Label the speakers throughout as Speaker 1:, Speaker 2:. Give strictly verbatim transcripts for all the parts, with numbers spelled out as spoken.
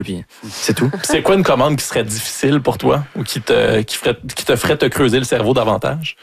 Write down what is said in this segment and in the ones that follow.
Speaker 1: puis c'est tout.
Speaker 2: C'est quoi une commande qui serait difficile pour toi ou qui te, qui ferait, qui te ferait te creuser le cerveau davantage?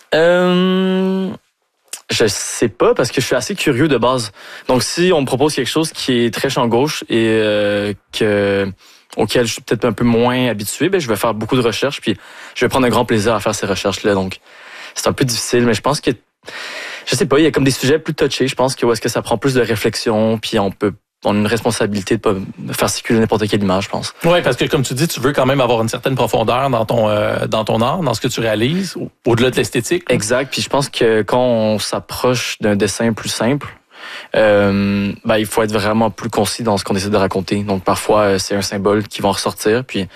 Speaker 1: Euh... Je sais pas, parce que je suis assez curieux de base. Donc, si on me propose quelque chose qui est très champ gauche et euh, que auquel je suis peut-être un peu moins habitué, ben je vais faire beaucoup de recherches, puis je vais prendre un grand plaisir à faire ces recherches-là. Donc, c'est un peu difficile, mais je pense que, je sais pas, il y a comme des sujets plus touchés. Je pense que où est-ce que ça prend plus de réflexion, puis on peut on a une responsabilité de pas faire circuler n'importe quelle image, je pense.
Speaker 2: Oui, parce que comme tu dis, tu veux quand même avoir une certaine profondeur dans ton euh, dans ton art, dans ce que tu réalises, au-delà de l'esthétique.
Speaker 1: Exact. Puis je pense que quand on s'approche d'un dessin plus simple, euh, ben il faut être vraiment plus concis dans ce qu'on essaie de raconter. Donc parfois c'est un symbole qui va en ressortir, puis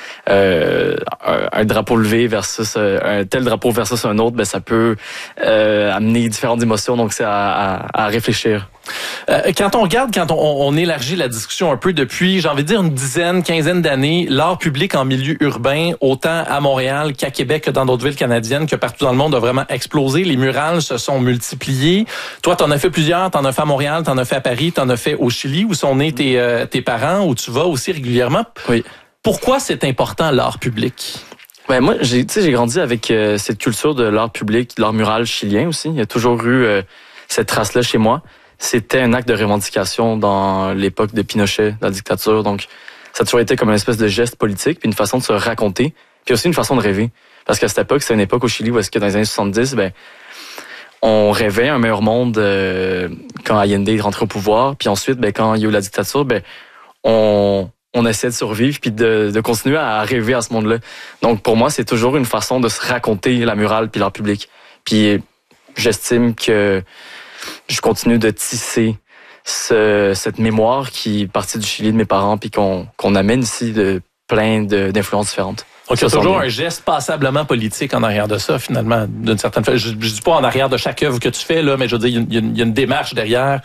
Speaker 1: euh, un, un drapeau levé versus un tel drapeau versus un autre, ben ça peut euh, amener différentes émotions. Donc c'est à, à, à réfléchir.
Speaker 2: Euh, quand on regarde, quand on, on élargit la discussion un peu depuis, j'ai envie de dire une dizaine, quinzaine d'années, l'art public en milieu urbain, autant à Montréal qu'à Québec que dans d'autres villes canadiennes, que partout dans le monde, a vraiment explosé. Les murales se sont multipliées. Toi, t'en as fait plusieurs, t'en as fait à Montréal, t'en as fait à Paris, t'en as fait au Chili, où sont nés tes, euh, tes parents, où tu vas aussi régulièrement.
Speaker 1: Oui.
Speaker 2: Pourquoi c'est important l'art public?
Speaker 1: Ben moi, j'ai, tu sais, j'ai grandi avec euh, cette culture de l'art public, de l'art mural chilien aussi. Il y a toujours eu euh, cette trace-là chez moi. C'était un acte de revendication dans l'époque de Pinochet, de la dictature. Donc, ça a toujours été comme une espèce de geste politique, puis une façon de se raconter, puis aussi une façon de rêver. Parce qu'à cette époque, c'était une époque au Chili où est-ce que dans les années soixante-dix, ben, on rêvait un meilleur monde euh, quand Allende est rentré au pouvoir. Puis ensuite, ben, quand il y a eu la dictature, ben, on, on essaie de survivre puis de, de continuer à rêver à ce monde-là. Donc, pour moi, c'est toujours une façon de se raconter la murale puis l'art public. Puis, j'estime que je continue de tisser ce, cette mémoire qui est partie du Chili de mes parents puis qu'on, qu'on amène ici de plein de, d'influences différentes.
Speaker 2: Donc, il y a toujours un geste passablement politique en arrière de ça, finalement, d'une certaine façon. Je ne dis pas en arrière de chaque œuvre que tu fais, là, mais je veux dire, il y a une, il y a une démarche derrière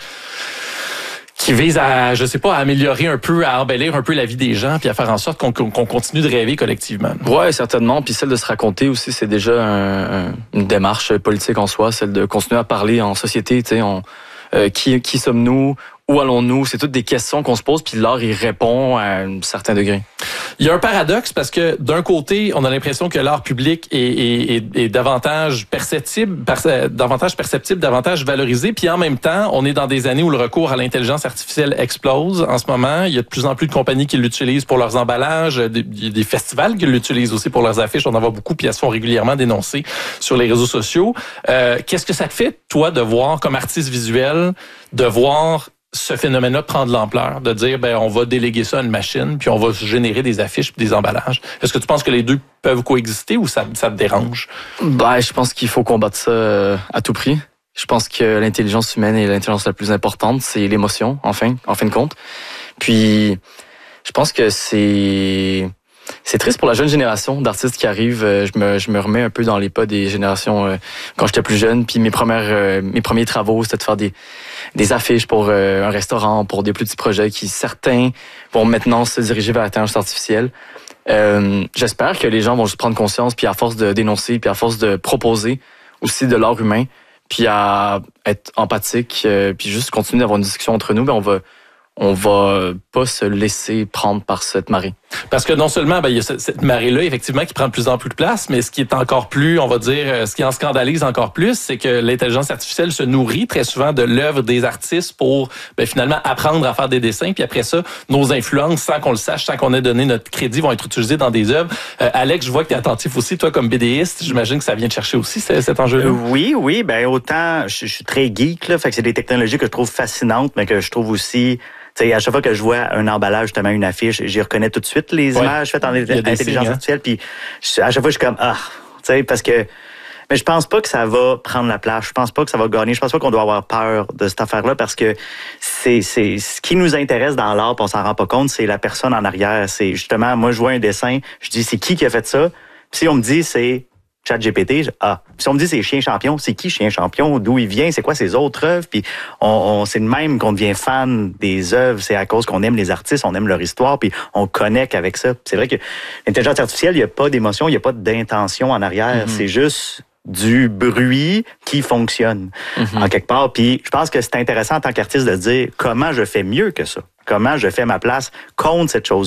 Speaker 2: qui vise à, je sais pas, à améliorer un peu, à embellir un peu la vie des gens, puis à faire en sorte qu'on, qu'on continue de rêver collectivement.
Speaker 1: Ouais, certainement. Puis celle de se raconter aussi, c'est déjà un, un, une démarche politique en soi, celle de continuer à parler en société. Tu sais, on, euh, qui, qui sommes-nous? Où allons-nous? C'est toutes des questions qu'on se pose, puis l'art y répond à un certain degré.
Speaker 2: Il y a un paradoxe parce que d'un côté, on a l'impression que l'art public est, est, est, est davantage perceptible, perce, davantage perceptible, davantage valorisé, puis en même temps, on est dans des années où le recours à l'intelligence artificielle explose. En ce moment, il y a de plus en plus de compagnies qui l'utilisent pour leurs emballages, des, des festivals qui l'utilisent aussi pour leurs affiches. On en voit beaucoup, puis elles se font régulièrement dénoncer sur les réseaux sociaux. Euh, qu'est-ce que ça te fait, toi, de voir, comme artiste visuel, de voir ce phénomène-là prend de l'ampleur, de dire, ben, on va déléguer ça à une machine, puis on va générer des affiches puis des emballages. Est-ce que tu penses que les deux peuvent coexister ou ça, ça te dérange?
Speaker 1: Ben, je pense qu'il faut combattre ça à tout prix. Je pense que l'intelligence humaine est l'intelligence la plus importante, c'est l'émotion, enfin, en fin de compte. Puis, je pense que c'est... C'est triste pour la jeune génération d'artistes qui arrivent. Je me, je me remets un peu dans les pas des générations euh, quand j'étais plus jeune. Puis mes premières, euh, mes premiers travaux, c'était de faire des, des affiches pour euh, un restaurant, pour des plus petits projets qui, certains, vont maintenant se diriger vers l'intelligence artificielle. Euh, j'espère que les gens vont juste prendre conscience, puis à force de dénoncer, puis à force de proposer aussi de l'art humain, puis à être empathique, euh, puis juste continuer d'avoir une discussion entre nous, ben on va... on va pas se laisser prendre par cette marée.
Speaker 2: Parce que non seulement, ben, il y a cette, cette marée-là, effectivement, qui prend de plus en plus de place, mais ce qui est encore plus, on va dire, ce qui en scandalise encore plus, c'est que l'intelligence artificielle se nourrit très souvent de l'œuvre des artistes pour, ben, finalement, apprendre à faire des dessins, puis après ça, nos influences, sans qu'on le sache, sans qu'on ait donné notre crédit, vont être utilisées dans des œuvres. Euh, Alex, je vois que tu es attentif aussi, toi, comme BDiste, j'imagine que ça vient de chercher aussi, cet enjeu-là.
Speaker 3: Euh, oui, oui, ben autant, je, je suis très geek, là, fait que c'est des technologies que je trouve fascinantes, mais que je trouve aussi... T'sais, à chaque fois que je vois un emballage, justement une affiche, j'y reconnais tout de suite les ouais. images faites en intelligence signes, artificielle. Hein? Puis à chaque fois, je suis comme ah, tu sais, parce que mais je pense pas que ça va prendre la place. Je pense pas que ça va gagner. Je pense pas qu'on doit avoir peur de cette affaire-là parce que c'est c'est ce qui nous intéresse dans l'art, on s'en rend pas compte, c'est la personne en arrière. C'est justement, moi, je vois un dessin, je dis c'est qui qui a fait ça. Puis si on me dit c'est ChatGPT, ah. Si on me dit c'est Chien Champion, c'est qui Chien Champion? D'où il vient? C'est quoi ses autres œuvres? Puis on, on, c'est de même qu'on devient fan des œuvres. C'est à cause qu'on aime les artistes, on aime leur histoire, puis on connecte avec ça. C'est vrai que l'intelligence artificielle, il n'y a pas d'émotion, il n'y a pas d'intention en arrière. Mm-hmm. C'est juste du bruit qui fonctionne mm-hmm. en quelque part. Puis je pense que c'est intéressant en tant qu'artiste de dire comment je fais mieux que ça. Comment je fais ma place contre cette chose.